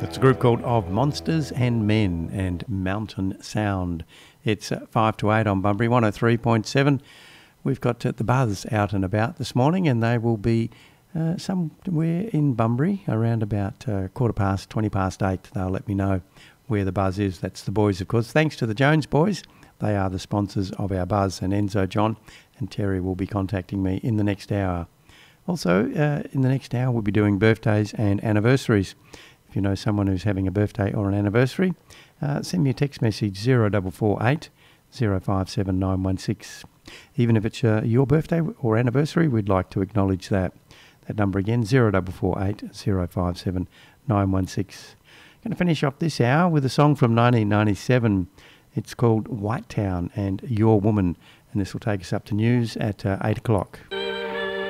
It's a group called Of Monsters and Men and Mountain Sound. It's 5 to 8 on Bunbury 103.7. We've got the Buzz out and about this morning, and they will be somewhere in Bunbury around about 20 past 8. They'll let me know where the Buzz is. That's the boys, of course. Thanks to the Jones boys. They are the sponsors of our Buzz, and Enzo, John and Terry will be contacting me in the next hour. Also, in the next hour, we'll be doing birthdays and anniversaries. If you know someone who's having a birthday or an anniversary, send me a text message 0448 057 916. Even if it's your birthday or anniversary, we'd like to acknowledge that. That number again, 0448 057 916. Going to finish off this hour with a song from 1997. It's called White Town and Your Woman, and this will take us up to news at 8 o'clock.